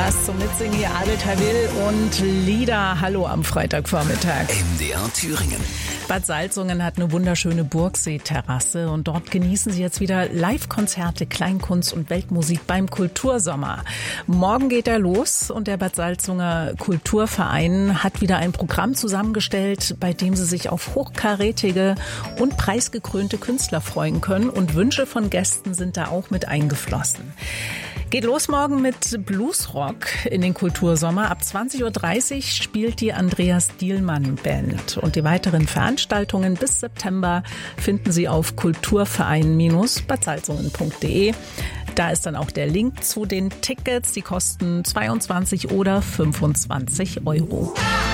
Spaß zum Mitsingen hier, Adel Tawil und Lieder. Hallo am Freitagvormittag. MDR Thüringen. Bad Salzungen hat eine wunderschöne Burgseeterrasse und dort genießen Sie jetzt wieder Live-Konzerte, Kleinkunst und Weltmusik beim Kultursommer. Morgen geht er los und der Bad Salzunger Kulturverein hat wieder ein Programm zusammengestellt, bei dem Sie sich auf hochkarätige und preisgekrönte Künstler freuen können und Wünsche von Gästen sind da auch mit eingeflossen. Geht los morgen mit Bluesrock in den Kultursommer. Ab 20.30 Uhr spielt die Andreas Dielmann Band. Und die weiteren Veranstaltungen bis September finden Sie auf kulturverein-badsalzungen.de. Da ist dann auch der Link zu den Tickets. Die kosten 22 oder 25 Euro.